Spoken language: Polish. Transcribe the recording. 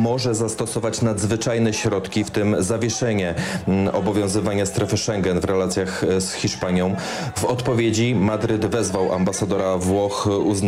może zastosować nadzwyczajne środki, w tym zawieszenie obowiązywania strefy Schengen w relacjach z Hiszpanią. W odpowiedzi Madryt wezwał ambasadora Włoch, uznał